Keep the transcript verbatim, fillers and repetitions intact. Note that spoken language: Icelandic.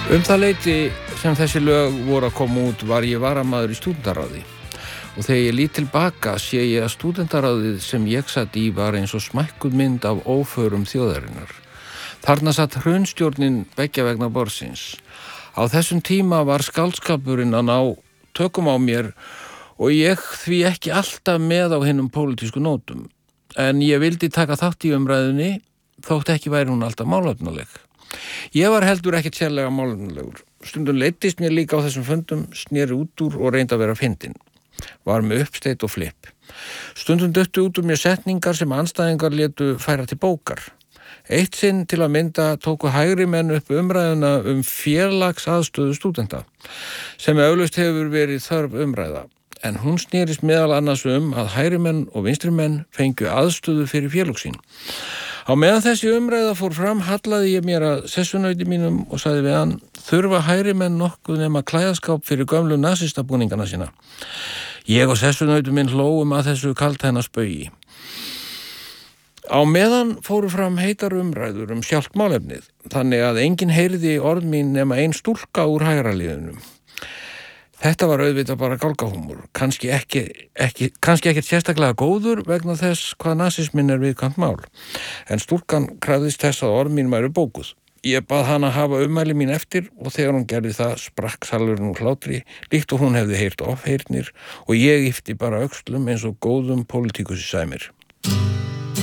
Um það leyti sem þessi lög voru að koma út var ég varamaður í stúdentaráði og þegar ég lít tilbaka sé ég að stúdentaráðið sem ég satt í var eins og smækkuð mynd af óförum þjóðarinnar. Þarna satt hrunstjórnin beggja vegna borðsins. Á þessum tíma var skáldskapurinn að ná tökum á mér og ég því ekki alltaf með á hinum pólitísku nótum. En ég vildi taka þátt í umræðunni þótt ekki væri hún alltaf málefnaleg. Ég var heldur ekkert sérlega málefnalegur. Stundum leiddist mér líka á þessum fundum, sneri út úr og reyndi að vera fyndinn. Var með uppsteyt og flipp. Stundum duttu út úr mér setningar sem andstæðingar létu færa til bókar. Eitt sinn til að mynda tóku hægri menn upp umræðuna um félagsaðstöðu stúdenta, sem eflaust hefur verið þörf umræða. En hún snerist meðal annars um að hægri menn og vinstri menn fengju aðstöðu fyrir félög sín. Á meðan þessi umræða fór fram hallaði ég mér að sessunauti mínum og sagði við hann, þurfa hægri menn nokkuð nema klæðaskáp fyrir gömlu nasistabúningana sína. Ég og sessunauti minn hlóum að þessu kaldhæðna spaugi. Á meðan fóru fram heitar umræður um sjálft málefnið, þannig að enginn heyrði orð mín nema ein stúlka úr hægra liðunum. Þetta var auðvitað bara gálgahúmor, kannski ekki, ekki, kannski ekkert sérstaklega góður vegna þess hvað nasisminn er viðkvæmt mál. En stúlkan krafðist þess að orð mín væru bókuð. Ég bað hana hafa ummæli mín eftir og þegar hún gerði það sprakk salurinn úr hlátri, líkt og hún hefði heyrt ofheyrnir og ég yppti bara öxlum eins og góðum pólitíkusi sæmir.